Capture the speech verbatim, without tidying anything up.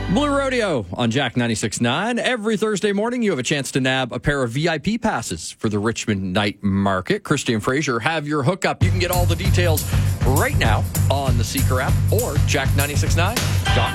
Blue Rodeo on Jack ninety-six point nine. Every Thursday morning, you have a chance to nab a pair of V I P passes for the Richmond Night Market. Christy and Fraser have your hookup. You can get all the details right now on the Seeker app or jack nine six nine dot